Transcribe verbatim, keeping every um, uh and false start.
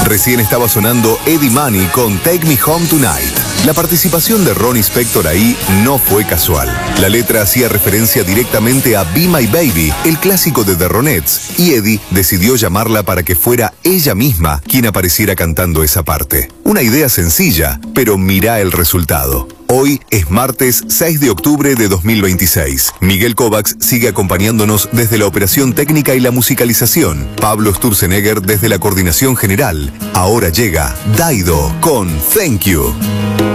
Recién estaba sonando Eddie Money con Take Me Home Tonight. La participación de Ronnie Spector ahí no fue casual. La letra hacía referencia directamente a Be My Baby, el clásico de The Ronettes, y Eddie decidió llamarla para que fuera ella misma quien apareciera cantando esa parte. Una idea sencilla, pero mirá el resultado. Hoy es martes seis de octubre de dos mil veintiséis. Miguel Kovacs sigue acompañándonos desde la operación técnica y la musicalización. Pablo Sturzenegger desde la coordinación general. Ahora llega Daido con Thank You.